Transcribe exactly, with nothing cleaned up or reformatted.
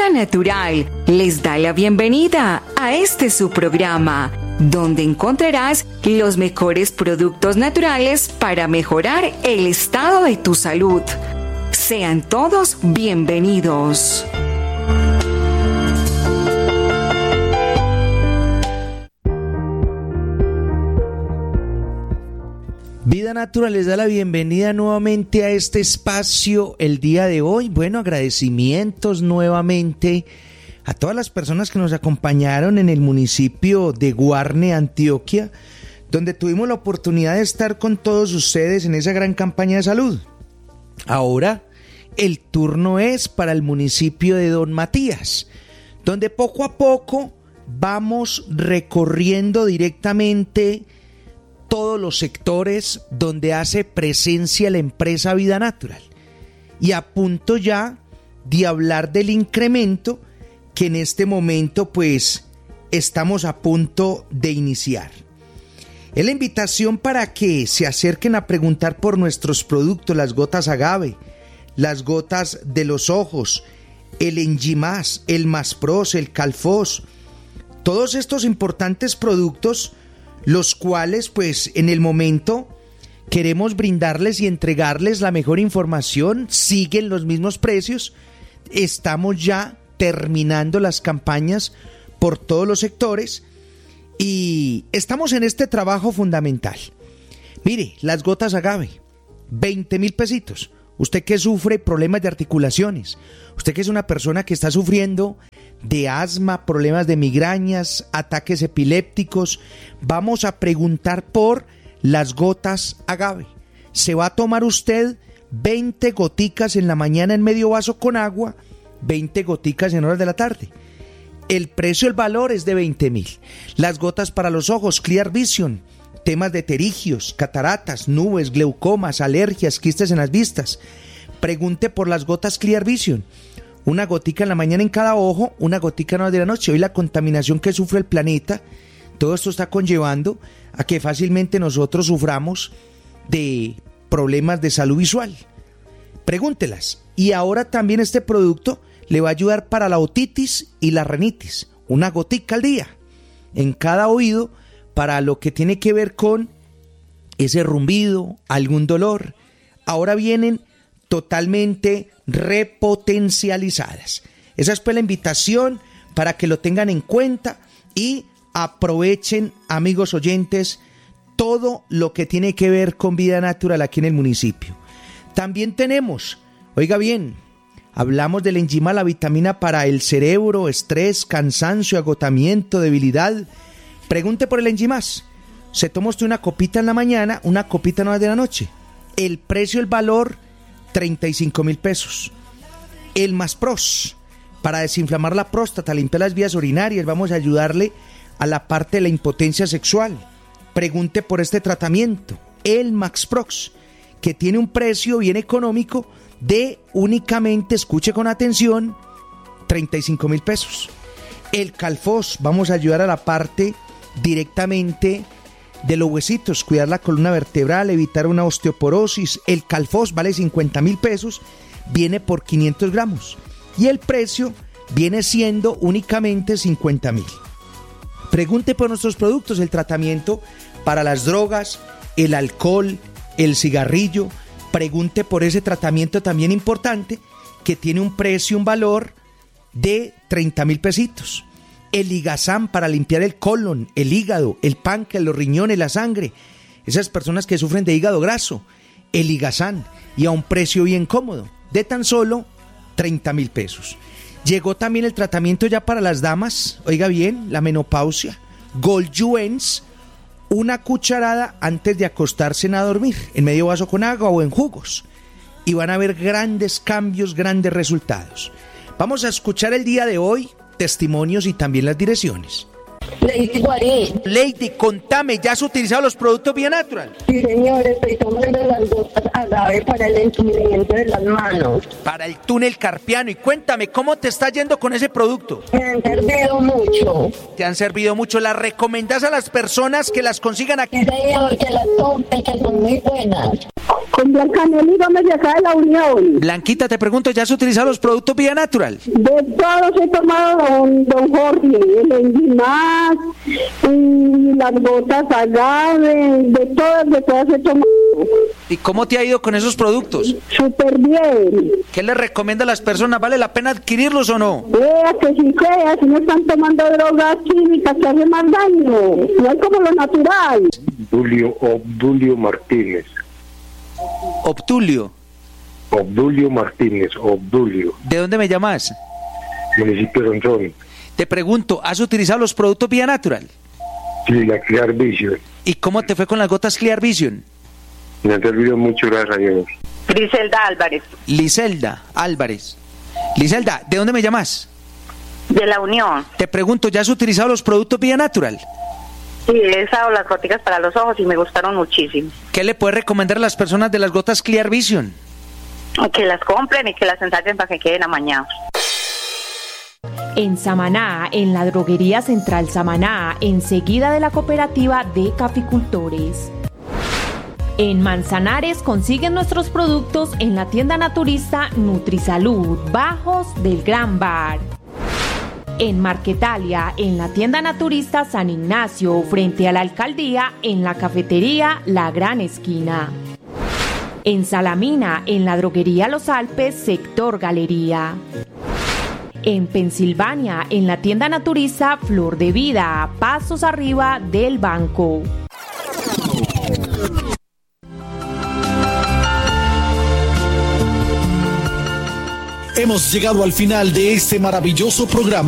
Vida Natural les da la bienvenida a este su programa, donde encontrarás los mejores productos naturales para mejorar el estado de tu salud. Sean todos bienvenidos. Vida Natural les da la bienvenida nuevamente a este espacio el día de hoy. Bueno, agradecimientos nuevamente a todas las personas que nos acompañaron en el municipio de Guarne, Antioquia, donde tuvimos la oportunidad de estar con todos ustedes en esa gran campaña de salud. Ahora el turno es para el municipio de Don Matías, donde poco a poco vamos recorriendo directamente todos los sectores donde hace presencia la empresa Vida Natural, y a punto ya de hablar del incremento que en este momento pues estamos a punto de iniciar. Es la invitación para que se acerquen a preguntar por nuestros productos, las gotas agave, las gotas de los ojos, el Engimás, el Maspros, el Calfos, todos estos importantes productos, los cuales pues en el momento queremos brindarles y entregarles la mejor información. Siguen los mismos precios, estamos ya terminando las campañas por todos los sectores y estamos en este trabajo fundamental. Mire, las gotas agave, veinte mil pesitos. Usted que sufre problemas de articulaciones, usted que es una persona que está sufriendo de asma, problemas de migrañas, ataques epilépticos, vamos a preguntar por las gotas agave. Se va a tomar usted veinte goticas en la mañana en medio vaso con agua, veinte goticas en horas de la tarde. El precio, el valor es de veinte mil. Las gotas para los ojos, Clear Vision, temas de pterigios, cataratas, nubes, glaucomas, alergias, quistes en las vistas. Pregunte por las gotas Clear Vision. Una gotica en la mañana en cada ojo, una gotica en horas de la noche. Hoy la contaminación que sufre el planeta, todo esto está conllevando a que fácilmente nosotros suframos de problemas de salud visual. Pregúntelas. Y ahora también este producto le va a ayudar para la otitis y la rinitis. Una gotica al día en cada oído para lo que tiene que ver con ese rumbido, algún dolor. Ahora vienen totalmente repotencializadas. Esa es pues la invitación para que lo tengan en cuenta y aprovechen, amigos oyentes, todo lo que tiene que ver con Vida Natural aquí en el municipio. También tenemos, oiga bien, hablamos del Engimá, la vitamina para el cerebro, estrés, cansancio, agotamiento, debilidad. Pregunte por el Engimás. Se toma usted una copita en la mañana, una copita en horas de la noche. El precio, el valor, treinta y cinco mil pesos. El Maspros, para desinflamar la próstata, limpiar las vías urinarias, vamos a ayudarle a la parte de la impotencia sexual. Pregunte por este tratamiento. El Maxprox, que tiene un precio bien económico de únicamente, escuche con atención, treinta y cinco mil pesos. El Calfos, vamos a ayudar a la parte directamente de los huesitos, cuidar la columna vertebral, evitar una osteoporosis. El Calfos vale cincuenta mil pesos, viene por quinientos gramos y el precio viene siendo únicamente cincuenta mil. Pregunte por nuestros productos, el tratamiento para las drogas, el alcohol, el cigarrillo. Pregunte por ese tratamiento también importante que tiene un precio, un valor de treinta mil pesitos. El Ligazam para limpiar el colon, el hígado, el páncreas, los riñones, la sangre. Esas personas que sufren de hígado graso, el Ligazam, y a un precio bien cómodo, de tan solo treinta mil pesos. Llegó también el tratamiento ya para las damas, oiga bien, la menopausia, Goljuens, una cucharada antes de acostarse a dormir, en medio vaso con agua o en jugos. Y van a ver grandes cambios, grandes resultados. Vamos a escuchar el día de hoy testimonios y también las direcciones. Lady Guarín. Lady, contame, ¿ya has utilizado los productos Vía Natural? Sí, señor, estoy tomando las gotas agave para el entumecimiento de las manos. Para el túnel carpiano. Y cuéntame, ¿cómo te está yendo con ese producto? Me han servido mucho. Te han servido mucho. ¿Las recomendás a las personas que las consigan aquí? Sí, señor, que las tomen, que son muy buenas. Con Blanca Nelly Gómez de acá de la Unión. Blanquita, te pregunto, ¿ya has utilizado los productos Vía Natural? De todos he tomado, don, don Jorge, el Enzimas y las gotas agave, de todas, de todas he tomado. ¿Y cómo te ha ido con esos productos? Súper bien. ¿Qué les recomienda a las personas? ¿Vale la pena adquirirlos o no? Vea que si creas, si no están tomando drogas químicas que hacen más daño. No es como lo natural. Obdulio, Obdulio Martínez. Obdulio. Obdulio Martínez, Obdulio. ¿De dónde me llamas? Municipio de Rondón. Te pregunto, ¿has utilizado los productos Vía Natural? Sí, la Clear Vision. ¿Y cómo te fue con las gotas Clear Vision? Me han servido mucho, gracias a Dios. Griselda Álvarez. Liselda Álvarez. Liselda, ¿de dónde me llamas? De la Unión. Te pregunto, ¿ya has utilizado los productos Vía Natural? Sí, he usado las goticas para los ojos y me gustaron muchísimo. ¿Qué le puedes recomendar a las personas de las gotas Clear Vision? Que las compren y que las ensayen para que queden amañados. En Samaná, en la droguería Central Samaná, enseguida de la cooperativa de caficultores. En Manzanares consiguen nuestros productos en la tienda naturista Nutrisalud, Bajos del Gran Bar. En Marquetalia, en la tienda naturista San Ignacio, frente a la alcaldía, en la cafetería La Gran Esquina. En Salamina, en la droguería Los Alpes, sector Galería. En Pensilvania, en la tienda naturista Flor de Vida, pasos arriba del banco. Hemos llegado al final de este maravilloso programa.